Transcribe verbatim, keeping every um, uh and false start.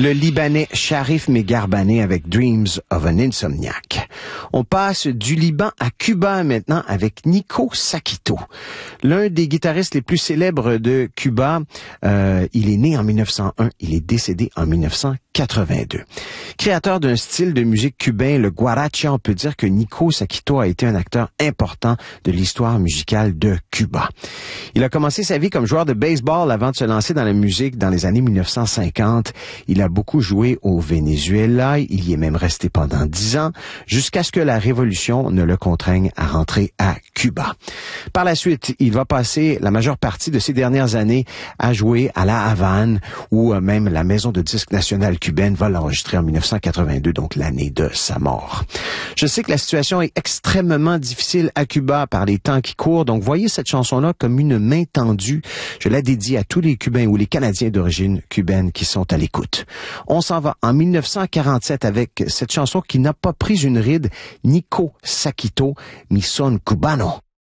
Le Libanais Sharif Megarbani avec Dreams of an Insomniac. On passe du Liban à Cuba maintenant avec Nico Sakito. L'un des guitaristes les plus célèbres de Cuba, euh, il est né en mille neuf cent un, il est décédé en mille neuf cent quatre-vingt-deux. Créateur d'un style de musique cubain, le guaracha, on peut dire que Nico Sakito a été un acteur important de l'histoire musicale de Cuba. Il a commencé sa vie comme joueur de baseball avant de se lancer dans la musique dans les années mille neuf cent cinquante. Il a beaucoup joué au Venezuela, il y est même resté pendant dix ans, jusqu'à ce que la révolution ne le contraigne à rentrer à Cuba. Par la suite, il va passer la majeure partie de ses dernières années à jouer à La Havane, où même la maison de disques nationale cubaine va l'enregistrer en mille neuf cent quatre-vingt-deux, donc l'année de sa mort. Je sais que la situation est extrêmement difficile à Cuba par les temps qui courent, donc voyez cette chanson-là comme une main tendue. Je la dédie à tous les Cubains ou les Canadiens d'origine cubaine qui sont à l'écoute. On s'en va en mille neuf cent quarante-sept avec cette chanson qui n'a pas pris une ride, Nico Sakito, Mi Son Cubano.